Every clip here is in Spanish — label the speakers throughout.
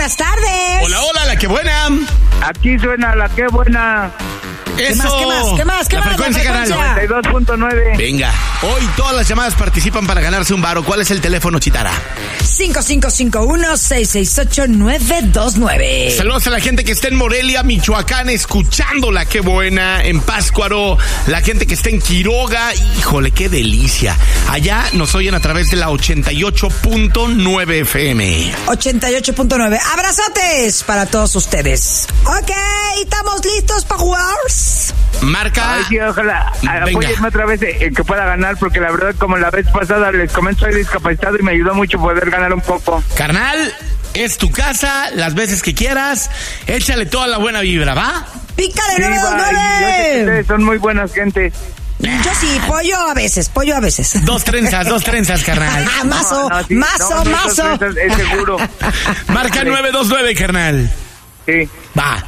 Speaker 1: buenas tardes.
Speaker 2: Hola, hola, la que buena.
Speaker 3: Aquí suena la que buena.
Speaker 2: Eso.
Speaker 1: ¿Qué más?
Speaker 2: La frecuencia, canal.
Speaker 3: 92.9.
Speaker 2: Venga, hoy todas las llamadas participan para ganarse un varo. ¿Cuál es el teléfono, Chitara?
Speaker 1: 5551-668-929.
Speaker 2: Saludos a la gente que está en Morelia, Michoacán, escuchando la que buena, en Pátzcuaro, la gente que está en Quiroga, híjole, qué delicia. Allá nos oyen a través de la 88.9 FM.
Speaker 1: 88.9. Abrazotes para todos ustedes. Ok, ¿estamos listos para jugar?
Speaker 2: Marca.
Speaker 3: Ay, sí, ojalá
Speaker 2: Venga.
Speaker 3: apóyenme otra vez el que pueda ganar, porque la verdad, como la vez pasada les comento, soy discapacitado y me ayudó mucho poder ganar un poco.
Speaker 2: Carnal, es tu casa, las veces que quieras, échale toda la buena vibra, ¿va?
Speaker 1: ¡Pícale,
Speaker 3: Sí, va, y yo sé que
Speaker 1: 929!
Speaker 3: ustedes son muy buenas gentes.
Speaker 1: Yo sí, pollo a veces.
Speaker 2: Dos trenzas, carnal.
Speaker 1: Ah, mazo.
Speaker 3: Eso es seguro.
Speaker 2: Marca
Speaker 3: Sí.
Speaker 2: 929, carnal.
Speaker 3: Sí.
Speaker 2: Va.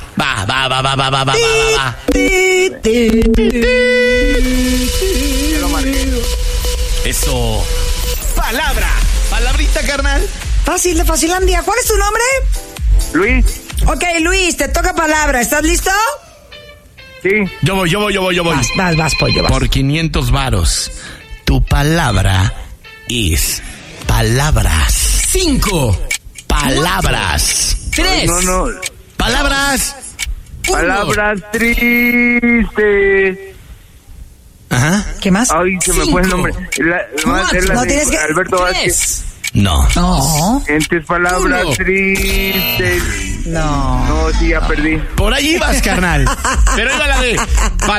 Speaker 3: Ya lo marqué.
Speaker 2: Eso. Palabrita, carnal.
Speaker 1: Fácil de Facilandia. ¿Cuál es tu nombre?
Speaker 3: Luis.
Speaker 1: Ok, Luis, te toca palabra. ¿Estás listo?
Speaker 3: Sí.
Speaker 2: Yo voy.
Speaker 1: Vas, pollo, vas.
Speaker 2: Por 500 varos, tu palabra es palabras.
Speaker 4: 5,
Speaker 2: Palabras.
Speaker 4: 3,
Speaker 3: No.
Speaker 2: Palabras.
Speaker 3: Palabras tristes.
Speaker 2: Ajá.
Speaker 1: ¿Qué más?
Speaker 3: Ay, se me fue el nombre. Va a ser la
Speaker 1: No,
Speaker 3: de
Speaker 1: tienes que-
Speaker 3: Alberto Vázquez.
Speaker 4: 3.
Speaker 2: No.
Speaker 1: No.
Speaker 3: Gentes, palabras
Speaker 4: Uno.
Speaker 3: tristes.
Speaker 1: No.
Speaker 3: No, sí, ya perdí.
Speaker 2: Por ahí vas, carnal. Pero iba la de